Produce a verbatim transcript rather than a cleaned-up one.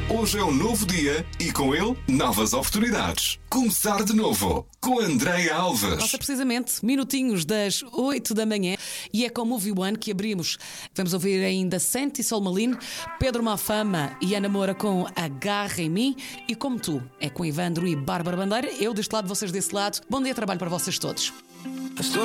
Hoje é um novo dia e com ele novas oportunidades. Começar de novo com Andréia Alves. Passa precisamente minutinhos das oito da manhã e é com Movie One que abrimos. Vamos ouvir ainda Santi Solmalin, Pedro Mafama e Ana Moura com Agarra em Mim e Como Tu, é com Ivandro e Bárbara Bandeira. Eu deste lado, vocês desse lado. Bom dia de trabalho para vocês todos. Estou